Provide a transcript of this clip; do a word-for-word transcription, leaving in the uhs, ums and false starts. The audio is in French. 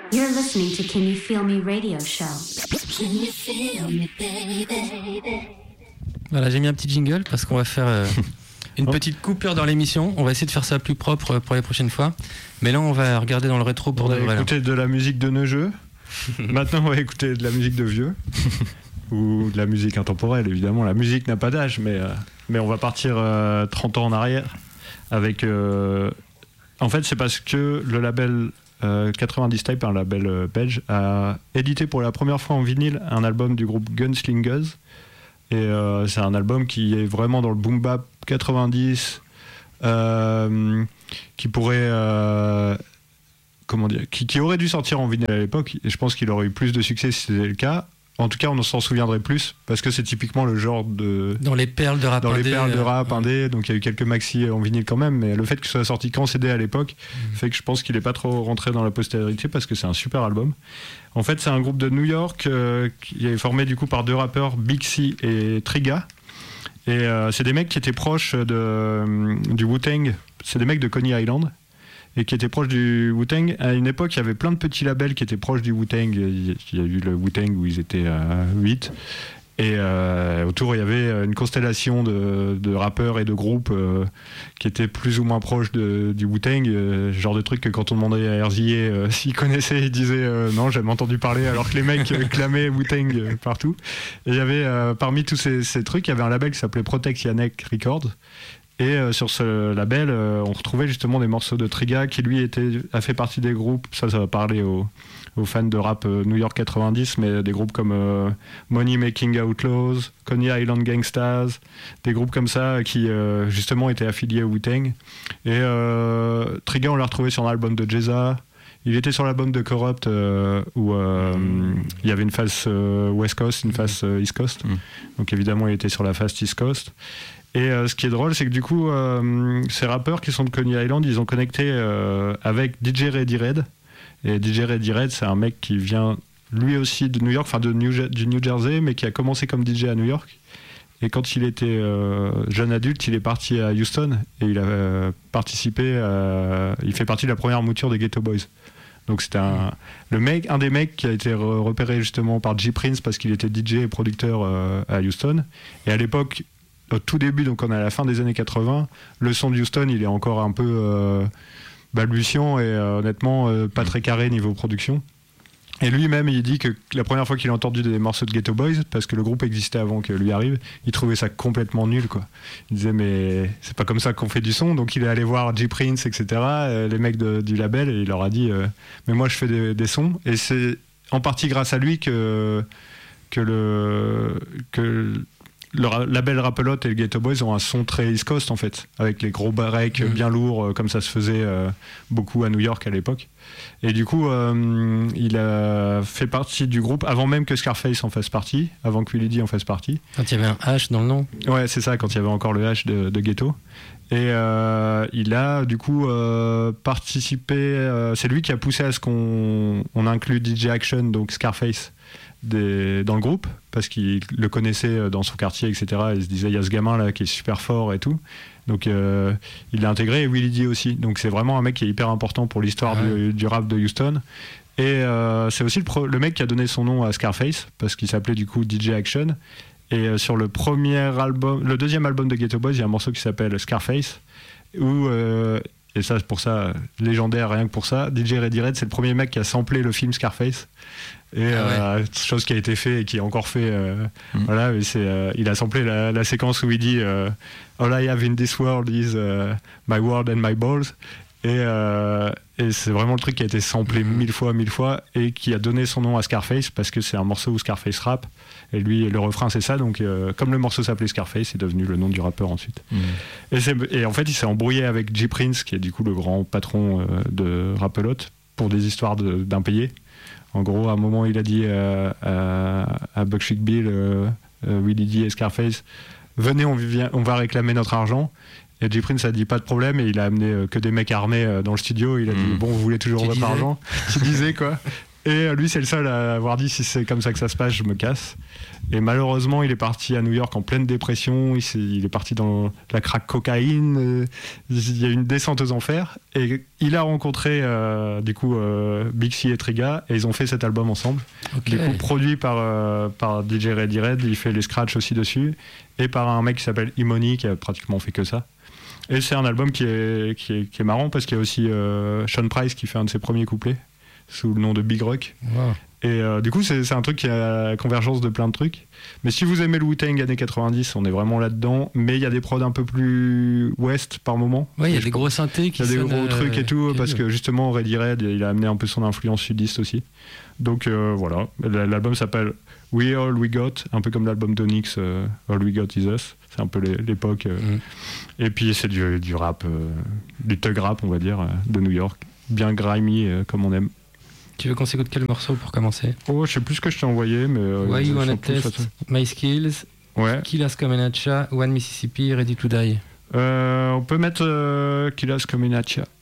You're listening to Can You Feel Me Radio Show. Can you feel me, baby? Voilà, j'ai mis un petit jingle parce qu'on va faire euh, une oh. petite coupure dans l'émission. On va essayer de faire ça plus propre pour les prochaines fois. Mais là, on va regarder dans le rétro pour on de vrai. On va écouter de la musique de Neugeux. Maintenant, on va écouter de la musique de vieux. Ou de la musique intemporelle, évidemment. La musique n'a pas d'âge, mais, euh, mais on va partir euh, trente ans en arrière. Avec, euh, en fait, c'est parce que le label euh, quatre-vingt-dix Type, un label euh, belge, a édité pour la première fois en vinyle un album du groupe Gunslingers. Et euh, c'est un album qui est vraiment dans le boom bap quatre-vingt-dix, euh, qui pourrait, euh, comment dire, qui, qui aurait dû sortir en vinyle à l'époque. Et je pense qu'il aurait eu plus de succès si c'était le cas. En tout cas, on s'en souviendrait plus parce que c'est typiquement le genre de dans les perles de rap dans indé, les perles de rap euh, indé. Donc il y a eu quelques maxi en vinyle quand même, mais le fait que ce soit sorti qu'en C D à l'époque mmh. fait que je pense qu'il est pas trop rentré dans la postérité parce que c'est un super album. En fait, c'est un groupe de New York euh, qui est formé du coup par deux rappeurs, Big C et Triga. Et euh, c'est des mecs qui étaient proches de euh, du Wu-Tang. C'est des mecs de Coney Island. Et qui était proche du Wu-Tang. À une époque, il y avait plein de petits labels qui étaient proches du Wu-Tang. Il y a eu le Wu-Tang où ils étaient à huit. Et euh, autour, il y avait une constellation de, de rappeurs et de groupes euh, qui étaient plus ou moins proches de, du Wu-Tang. Euh, genre de truc que quand on demandait à R Z A euh, s'il connaissait, il disait euh, non, j'avais entendu parler, alors que les mecs euh, clamaient Wu-Tang euh, partout. Et il y avait, euh, parmi tous ces, ces trucs, il y avait un label qui s'appelait Protect Yannick Records. Et euh, sur ce label, euh, on retrouvait justement des morceaux de Triga qui lui était, a fait partie des groupes, ça ça va parler aux, aux fans de rap euh, New York quatre-vingt-dix, mais des groupes comme euh, Money Making Outlaws, Coney Island Gangstas, des groupes comme ça qui euh, justement étaient affiliés au Wu-Tang. Et euh, Triga, on l'a retrouvé sur un album de Jeza. Il était sur l'album de Corrupt euh, où euh, mmh. il y avait une face euh, West Coast, une face euh, East Coast. Mmh. Donc évidemment, il était sur la face East Coast. Et euh, ce qui est drôle, c'est que du coup, euh, ces rappeurs qui sont de Coney Island, ils ont connecté euh, avec D J Ready Red. Et D J Ready Red, c'est un mec qui vient lui aussi de New York, enfin de New, du New Jersey, mais qui a commencé comme D J à New York. Et quand il était euh, jeune adulte, il est parti à Houston et il a euh, participé, à, il fait partie de la première mouture des Ghetto Boys. Donc c'était un, le mec, un des mecs qui a été repéré justement par J Prince parce qu'il était D J et producteur euh, à Houston. Et à l'époque, au tout début, donc on est à la fin des années quatre-vingts, le son de Houston, il est encore un peu euh, balbutiant et euh, honnêtement euh, pas très carré niveau production. Et lui-même, il dit que la première fois qu'il a entendu des morceaux de Ghetto Boys, parce que le groupe existait avant que lui arrive, il trouvait ça complètement nul, quoi. Il disait mais c'est pas comme ça qu'on fait du son, donc il est allé voir J Prince, et cetera, euh, les mecs de, du label, et il leur a dit euh, mais moi je fais des, des sons, et c'est en partie grâce à lui que que le que le label Rap-A-Lot et le Ghetto Boys ont un son très East Coast en fait, avec les gros breaks mmh. bien lourds euh, comme ça se faisait euh, beaucoup à New York à l'époque. Et du coup, euh, il a fait partie du groupe avant même que Scarface en fasse partie, avant que Willie D en fasse partie. Quand il y avait un H dans le nom. Ouais, c'est ça, quand il y avait encore le H de, de Ghetto. Et euh, il a du coup euh, participé, euh, c'est lui qui a poussé à ce qu'on on inclue D J Action, donc Scarface, Des, dans le groupe parce qu'il le connaissait dans son quartier, et cetera. Il se disait il y a ce gamin là qui est super fort et tout, donc euh, il l'a intégré, et Willie D aussi, donc c'est vraiment un mec qui est hyper important pour l'histoire ah ouais. du, du rap de Houston. Et euh, c'est aussi le, pro, le mec qui a donné son nom à Scarface parce qu'il s'appelait du coup D J Action. Et euh, sur le premier album, le deuxième album de Ghetto Boys, il y a un morceau qui s'appelle Scarface où euh, et ça, pour ça, légendaire, rien que pour ça, D J Ready Red, c'est le premier mec qui a samplé le film Scarface. Et ah ouais. euh, chose qui a été fait et qui est encore fait. Euh, mm. Voilà, mais c'est, euh, il a samplé la, la séquence où il dit euh, All I have in this world is uh, my world and my balls. Et, euh, et c'est vraiment le truc qui a été samplé mm. mille fois, mille fois, et qui a donné son nom à Scarface parce que c'est un morceau où Scarface rappe. Et lui, le refrain, c'est ça. Donc, euh, comme le morceau s'appelait Scarface, c'est devenu le nom du rappeur ensuite. Mm. Et, c'est, et en fait, il s'est embrouillé avec J Prince, qui est du coup le grand patron euh, de Rap-A-Lot, pour des histoires de, d'impayés. En gros, à un moment, il a dit euh, à, à Buckshot Bill, euh, euh, Willie D et Scarface, venez, on, vient, on va réclamer notre argent. Et J Prince a dit pas de problème, et il a amené euh, que des mecs armés euh, dans le studio. Il a mmh. dit bon, vous voulez toujours votre argent? Tu disais quoi? Et lui, c'est le seul à avoir dit si c'est comme ça que ça se passe, je me casse. Et malheureusement, il est parti à New York en pleine dépression. Il, est, il est parti dans la crack cocaïne. Il y a eu une descente aux enfers. Et il a rencontré euh, du coup euh, Big C et Triga et ils ont fait cet album ensemble. Okay. Du coup, produit par, euh, par D J Ready Red. Il fait les scratchs aussi dessus. Et par un mec qui s'appelle Imoni qui a pratiquement fait que ça. Et c'est un album qui est, qui est, qui est marrant parce qu'il y a aussi euh, Sean Price qui fait un de ses premiers couplets sous le nom de Big Rock. Wow. Et euh, du coup, c'est, c'est un truc qui a la convergence de plein de trucs. Mais si vous aimez le Wu-Tang années quatre-vingt-dix, on est vraiment là-dedans. Mais il y a des prods un peu plus West par moment. Ouais, il y a des gros synthés qui Il y a des gros euh, trucs et tout, parce que justement, Ready Red, il a amené un peu son influence sudiste aussi. Donc euh, voilà, l'album s'appelle We All We Got, un peu comme l'album d'Onyx, euh, All We Got Is Us. C'est un peu l'époque. Euh. Mm. Et puis c'est du, du rap, euh, du thug rap, on va dire, euh, de New York. Bien grimy, euh, comme on aime. Tu veux qu'on s'écoute quel morceau pour commencer? Oh, je sais plus ce que je t'ai envoyé, mais... Euh, Why You Wanna Test My Skills, ouais. Killas Comenacha, One Mississippi, Ready to Die. Euh, on peut mettre euh, Killas Comenacha.